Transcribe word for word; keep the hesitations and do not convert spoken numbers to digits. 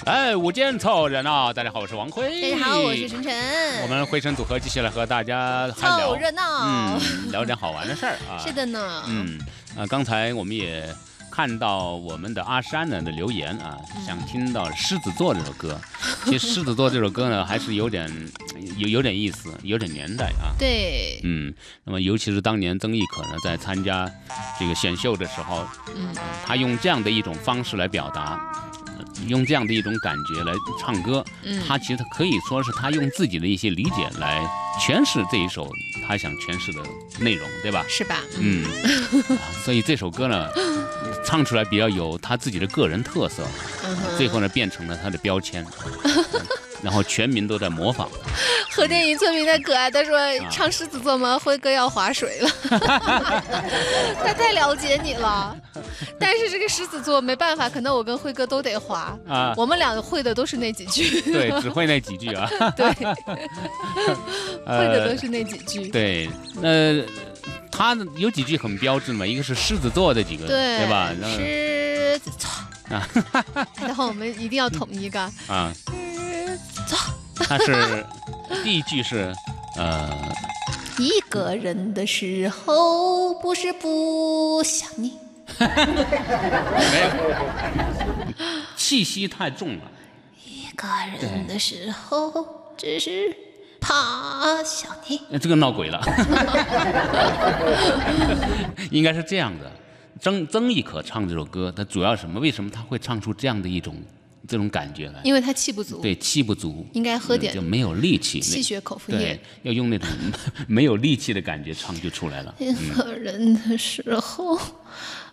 哎，午间凑热闹，大家好，我是王辉。 大家好，我是晨晨。 我们辉晨组合继续来和大家嗨聊，凑热闹， 嗯，聊点好玩的事儿啊。 是的呢。 嗯，啊，刚才我们也看到我们的阿山呢的留言啊，想听到狮子座这首歌。其实狮子座这首歌呢，还是有点有有点意思，有点年代啊。 对。 嗯，那么尤其是当年曾轶可呢在参加这个选秀的时候，嗯，他用这样的一种方式来表达。用这样的一种感觉来唱歌，嗯，他其实可以说是他用自己的一些理解来诠释这一首他想诠释的内容，对吧？ 是吧？ 嗯，啊、所以这首歌呢，唱出来比较有他自己的个人特色，嗯、最后呢变成了他的标签，然后全民都在模仿。 和电影村民的可爱，他说唱狮子座吗？辉哥要划水了，他太了解你了。但是这个狮子座没办法，可能我跟辉哥都得划啊。我们俩会的都是那几句， 对，只会那几句啊。 对，会的都是那几句。 呃、对，那他有几句很标志嘛，一个是狮子座的几个， 对, 对吧？ 狮子座啊，然后我们一定要统一个啊，狮子座。 它是第一句是呃， 一个人的时候不是不想你， 没有，气息太重了。 一个人的时候只是怕想你， 这个闹鬼了。应该是这样的，曾曾轶可唱这首歌，它主要什么？为什么他会唱出这样的一种？这种感觉来， 因为他气不足， 对，气不足， 应该喝点， 就没有力气， 气血口服液， 对，要用那种没有力气的感觉唱就出来了。 一个人的时候